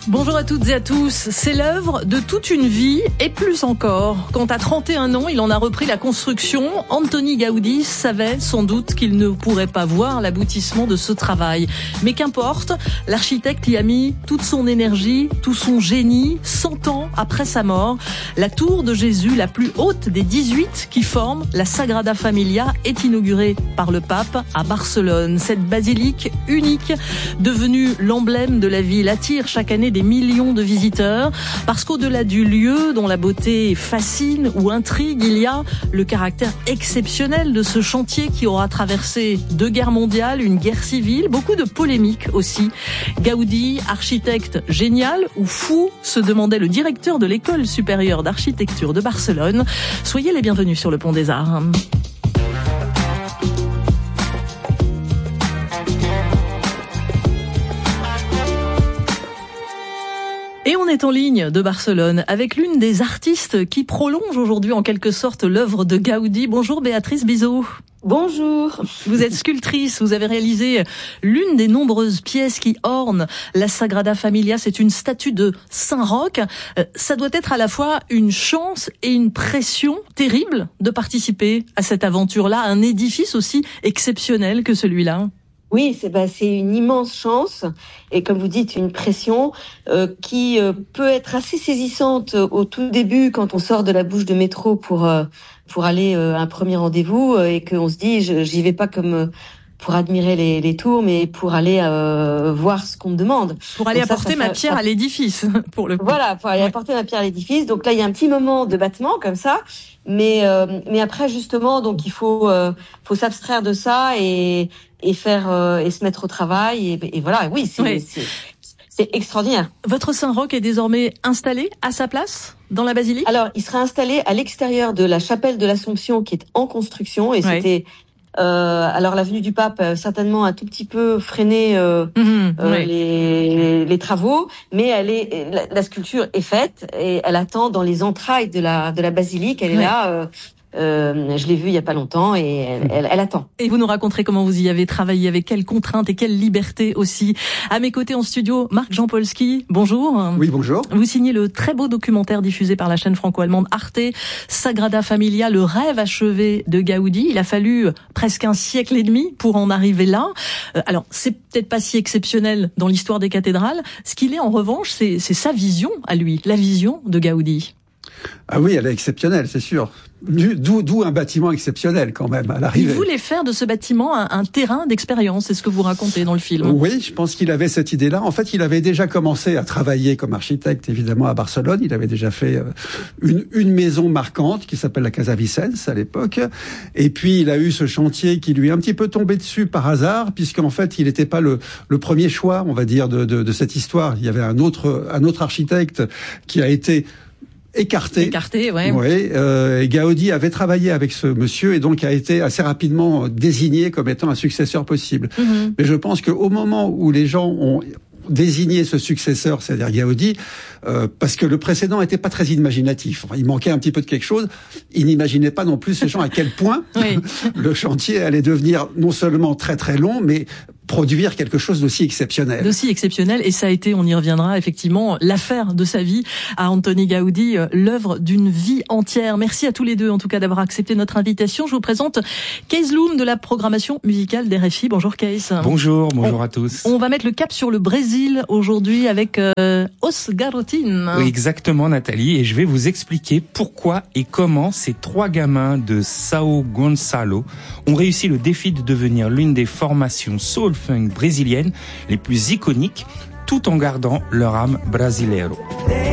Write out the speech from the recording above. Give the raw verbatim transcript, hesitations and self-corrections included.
Bonjour à toutes et à tous. C'est l'œuvre de toute une vie et plus encore. Quand à trente et un ans, il en a repris la construction, Antoni Gaudí savait sans doute qu'il ne pourrait pas voir l'aboutissement de ce travail. Mais qu'importe, l'architecte y a mis toute son énergie, tout son génie, cent ans après sa mort. La tour de Jésus, la plus haute des dix-huit qui forment la Sagrada Familia, est inaugurée par le pape à Barcelone. Cette basilique unique, devenue l'emblème de la ville, attire chaque année des millions de visiteurs, parce qu'au-delà du lieu dont la beauté fascine ou intrigue, il y a le caractère exceptionnel de ce chantier qui aura traversé deux guerres mondiales, une guerre civile, beaucoup de polémiques aussi. Gaudí, architecte génial ou fou, se demandait le directeur de l'école supérieure d'architecture de Barcelone. Soyez les bienvenus sur le Pont des Arts. Et on est en ligne de Barcelone avec l'une des artistes qui prolonge aujourd'hui en quelque sorte l'œuvre de Gaudí. Bonjour Béatrice Bizot. Bonjour. Vous êtes sculptrice, vous avez réalisé l'une des nombreuses pièces qui ornent la Sagrada Familia. C'est une statue de Saint Roch. Ça doit être à la fois une chance et une pression terrible de participer à cette aventure-là, un édifice aussi exceptionnel que celui-là. Oui, c'est bah, c'est une immense chance et comme vous dites, une pression euh, qui euh, peut être assez saisissante au tout début quand on sort de la bouche de métro pour euh, pour aller euh, à un premier rendez-vous euh, et qu'on se dit je, j'y vais pas comme euh, pour admirer les, les tours, mais pour aller euh, voir ce qu'on me demande. Pour aller Donc apporter ça, ça ma fait, pierre ça... à l'édifice, pour le coup. Voilà, pour aller ouais. apporter ma pierre à l'édifice. Donc là, il y a un petit moment de battement comme ça, mais euh, mais après justement, donc il faut euh, faut s'abstraire de ça et et faire euh, et se mettre au travail et, et voilà. Oui, c'est, oui. c'est c'est extraordinaire. Votre Saint Roch est désormais installé à sa place dans la basilique ? Alors, il sera installé à l'extérieur de la chapelle de l'Assomption qui est en construction et ouais. c'était Euh, alors la venue du pape euh, certainement un tout petit peu freiné euh, mmh, euh, oui. les, les travaux, mais elle est la, la sculpture est faite et elle attend dans les entrailles de la de la basilique. Elle est oui. là. Euh, Euh, je l'ai vue il y a pas longtemps et elle, elle, elle attend. Et vous nous raconterez comment vous y avez travaillé, avec quelles contraintes et quelle liberté aussi. À mes côtés en studio, Marc Jampolski, bonjour. Oui, bonjour. Vous signez le très beau documentaire diffusé par la chaîne franco-allemande Arte, Sagrada Familia, le rêve achevé de Gaudí. Il a fallu presque un siècle et demi pour en arriver là. Euh, alors, c'est peut-être pas si exceptionnel dans l'histoire des cathédrales. Ce qu'il est en revanche, c'est, c'est sa vision à lui, la vision de Gaudí. Ah oui, elle est exceptionnelle, c'est sûr. D'où, d'où un bâtiment exceptionnel quand même à l'arrivée. Il voulait faire de ce bâtiment un, un terrain d'expérience, c'est ce que vous racontez dans le film. Oui, je pense qu'il avait cette idée-là. En fait, il avait déjà commencé à travailler comme architecte, évidemment, à Barcelone. Il avait déjà fait une, une maison marquante qui s'appelle la Casa Vicens à l'époque. Et puis, il a eu ce chantier qui lui est un petit peu tombé dessus par hasard, puisqu'en fait, il n'était pas le, le premier choix, on va dire, de, de, de cette histoire. Il y avait un autre, un autre architecte qui a été écarté. Écarté, ouais. Oui, euh, et Gaudí avait travaillé avec ce monsieur et donc a été assez rapidement désigné comme étant un successeur possible. Mm-hmm. Mais je pense qu'au moment où les gens ont désigné ce successeur, c'est-à-dire Gaudí, euh, parce que le précédent était pas très imaginatif. Enfin, il manquait un petit peu de quelque chose. Il n'imaginait pas non plus ces gens à quel point oui. le chantier allait devenir non seulement très très long, mais produire quelque chose d'aussi exceptionnel. D'aussi exceptionnel, et ça a été, on y reviendra effectivement, l'affaire de sa vie à Antoni Gaudí, l'œuvre d'une vie entière. Merci à tous les deux en tout cas d'avoir accepté notre invitation. Je vous présente Kees Loom de la programmation musicale d'R F I. Bonjour Kees. Bonjour, bonjour on, à tous. On va mettre le cap sur le Brésil aujourd'hui avec euh, Os Garotines. Oui, exactement Nathalie, et je vais vous expliquer pourquoi et comment ces trois gamins de Sao Gonçalo ont réussi le défi de devenir l'une des formations soul funk brésiliennes les plus iconiques, tout en gardant leur âme brasileiro.